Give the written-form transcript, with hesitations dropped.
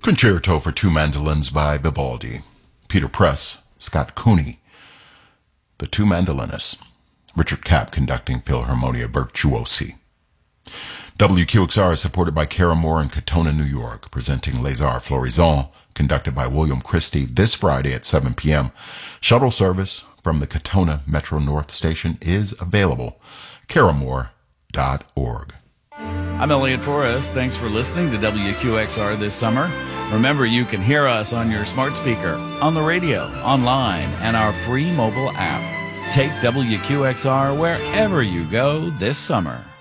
Concerto for Two Mandolins by Vivaldi. Peter Press, Scott Cooney. The Two Mandolinists. Richard Kapp conducting Philharmonia Virtuosi. WQXR is supported by Kara Moore in Katona, New York, presenting Les Arts Florisants, conducted by William Christie this Friday at 7 p.m. Shuttle service from the Katona Metro North Station is available. karamore.org. I'm Elliot Forrest. Thanks for listening to WQXR this summer. Remember, you can hear us on your smart speaker, on the radio, online, and our free mobile app. Take WQXR wherever you go this summer.